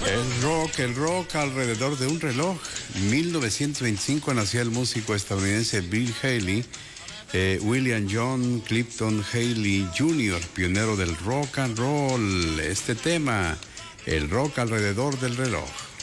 El rock alrededor de un reloj. 1925 nació el músico estadounidense Bill Haley, William John Clifton Haley Jr., pionero del rock and roll. Este tema, el rock alrededor del reloj.